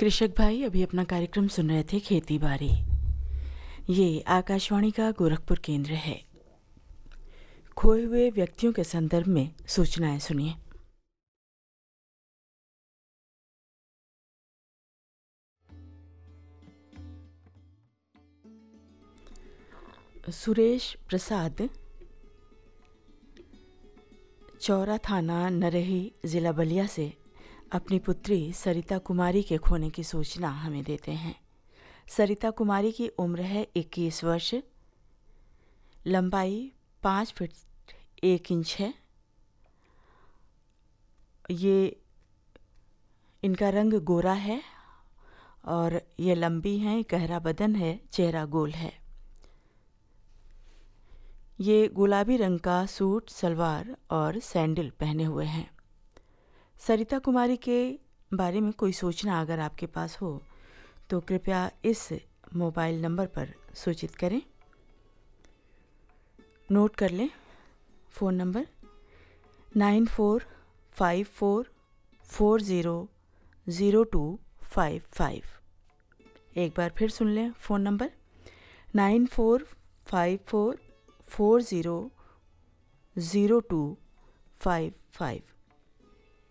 कृषक भाई अभी अपना कार्यक्रम सुन रहे थे खेती बाड़ी। ये आकाशवाणी का गोरखपुर केंद्र है। खोए हुए व्यक्तियों के संदर्भ में सूचनाएं सुनिए। सुरेश प्रसाद, चौरा थाना नरही, जिला बलिया से अपनी पुत्री सरिता कुमारी के खोने की सूचना हमें देते हैं। सरिता कुमारी की उम्र है 21 वर्ष, लंबाई 5 फीट 1 इंच है। इनका रंग गोरा है और ये लंबी हैं, गहरा बदन है, चेहरा गोल है। ये गुलाबी रंग का सूट, सलवार और सैंडल पहने हुए हैं। सरिता कुमारी के बारे में कोई सूचना अगर आपके पास हो तो कृपया इस मोबाइल नंबर पर सूचित करें। नोट कर लें फ़ोन नंबर 9454400255। एक बार फिर सुन लें फ़ोन नंबर 9454400255।